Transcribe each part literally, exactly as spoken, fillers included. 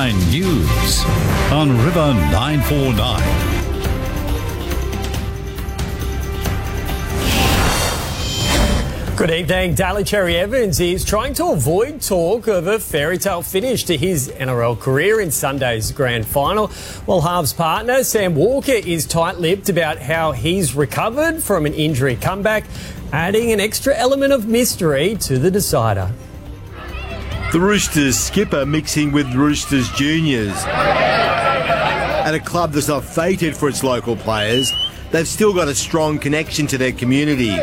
Nine News on River nine four nine. Good evening. Daly Cherry Evans is trying to avoid talk of a fairy tale finish to his N R L career in Sunday's grand final, while halves partner Sam Walker is tight-lipped about how he's recovered from an injury comeback, adding an extra element of mystery to the decider. The Roosters skipper mixing with Roosters juniors. At a club that's not fated for its local players, they've still got a strong connection to their community.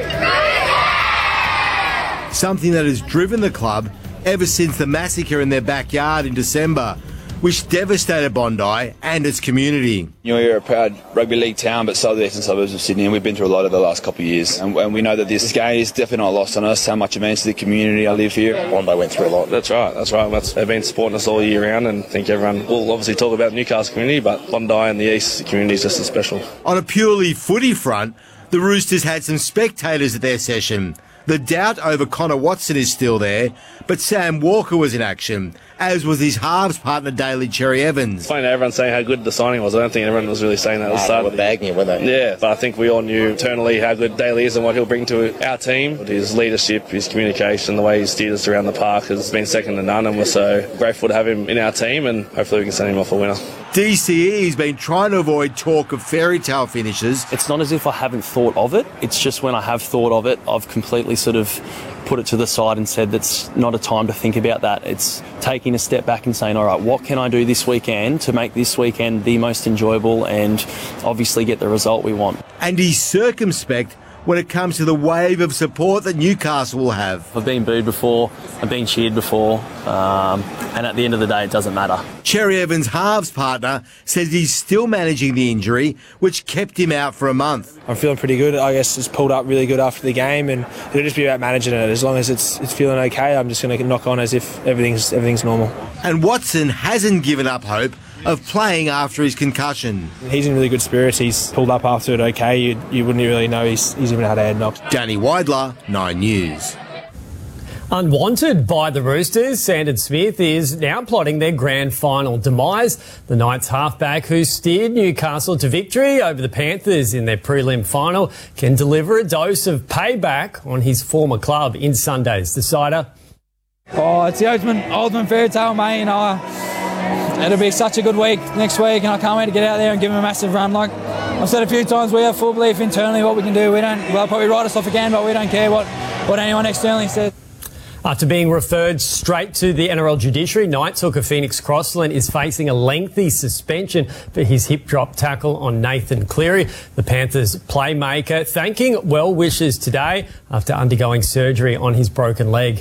Something that has driven the club ever since the massacre in their backyard in December, which devastated Bondi and its community. You know, we're a proud rugby league town, but so the eastern suburbs of Sydney, and we've been through a lot of the last couple of years. And, and we know that this game is definitely not lost on us, how much it means to the community I live here. Bondi went through a lot. That's right, that's right. That's, they've been supporting us all year round, and I think everyone will obviously talk about the Newcastle community, but Bondi and the East community is just as special. On a purely footy front, the Roosters had some spectators at their session. The doubt over Connor Watson is still there, but Sam Walker was in action, as was his halves partner Daly Cherry Evans. It's funny, everyone's saying how good the signing was. I don't think everyone was really saying that at the start. They were bagging it, weren't they? Yeah, but I think we all knew internally how good Daly is and what he'll bring to our team. His leadership, his communication, the way he steered us around the park has been second to none, and we're so grateful to have him in our team, and hopefully we can send him off a winner. D C E's been trying to avoid talk of fairy tale finishes. It's not as if I haven't thought of it. It's just when I have thought of it, I've completely sort of put it to the side and said that's not a time to think about that. It's taking a step back and saying, all right, what can I do this weekend to make this weekend the most enjoyable and obviously get the result we want. And he's circumspect when it comes to the wave of support that Newcastle will have. I've been booed before, I've been cheered before, um, and at the end of the day, it doesn't matter. Cherry Evans' halves partner says he's still managing the injury, which kept him out for a month. I'm feeling pretty good. I guess it's pulled up really good after the game, and it'll just be about managing it. As long as it's it's feeling okay, I'm just going to knock on as if everything's everything's normal. And Watson hasn't given up hope of playing after his concussion. He's in really good spirits. He's pulled up after it okay. You, you wouldn't really know he's, he's even had a head knock. Danny Weidler, Nine News. Unwanted by the Roosters, Sandon Smith is now plotting their grand final demise. The Knights halfback who steered Newcastle to victory over the Panthers in their prelim final can deliver a dose of payback on his former club in Sunday's decider. Oh, it's the ultimate, ultimate fairy tale, mate. You know, it'll be such a good week next week, and I can't wait to get out there and give him a massive run. Like I've said a few times, we have full belief internally what we can do. We don't, well, probably write us off again, but we don't care what, what anyone externally says. After being referred straight to the N R L judiciary, Knights hooker Phoenix Crossland is facing a lengthy suspension for his hip drop tackle on Nathan Cleary. The Panthers playmaker thanking well wishers today after undergoing surgery on his broken leg.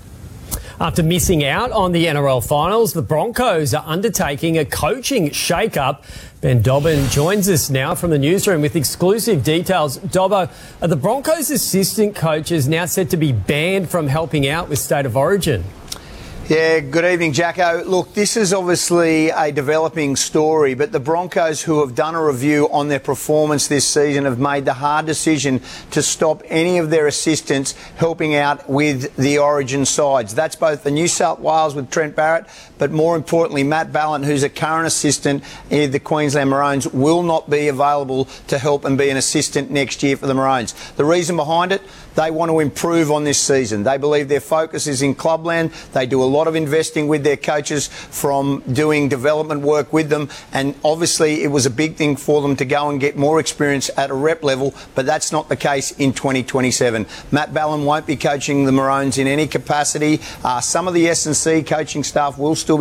After missing out on the N R L finals, the Broncos are undertaking a coaching shake-up. Ben Dobbin joins us now from the newsroom with exclusive details. Dobbo, are the Broncos' assistant coaches now said to be banned from helping out with State of Origin? Yeah, good evening, Jacko. Look, this is obviously a developing story, but the Broncos, who have done a review on their performance this season, have made the hard decision to stop any of their assistants helping out with the Origin sides. That's both the New South Wales with Trent Barrett, but more importantly, Matt Ballin, who's a current assistant in the Queensland Maroons, will not be available to help and be an assistant next year for the Maroons. The reason behind it, they want to improve on this season. They believe their focus is in clubland. They do a lot of investing with their coaches, from doing development work with them, and obviously it was a big thing for them to go and get more experience at a rep level, but that's not the case in twenty twenty-seven. Matt Ballin won't be coaching the Maroons in any capacity. Uh, some of the S and C coaching staff will still be